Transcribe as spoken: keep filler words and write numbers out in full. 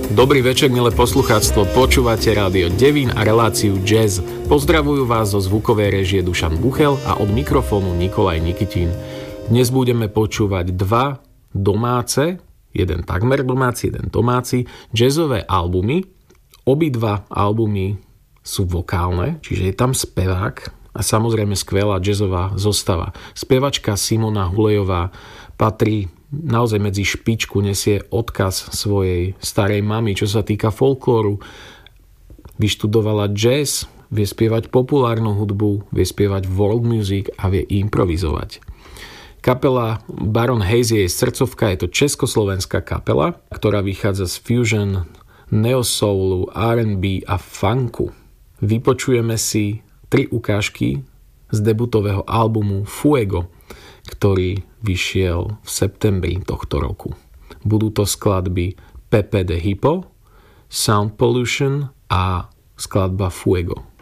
Dobrý večer, milé poslucháctvo, počúvate Rádio Devín a reláciu Jazz. Pozdravujú vás zo zvukovej réžie Dušan Buchel a od mikrofónu Nikolaj Nikitín. Dnes budeme počúvať dva domáce, jeden takmer domáci, jeden domáci, jazzové albumy. Obidva albumy sú vokálne, čiže je tam spevák a samozrejme skvelá jazzová zostava. Spevačka Simona Hulejová patrí naozaj medzi špičku, nesie odkaz svojej starej mamy, čo sa týka folklóru. Vyštudovala jazz, vie spievať populárnu hudbu, vie spievať world music a vie improvizovať. Kapela Baron Hayes je jej srdcovka, je to československá kapela, ktorá vychádza z fusion, neosoulu, er and bé a funku. Vypočujeme si tri ukážky z debutového albumu Fuego, ktorý vyšiel v septembri tohto roku. Budú to skladby Pepe the Hippo, Sound Pollution a skladba Fuego.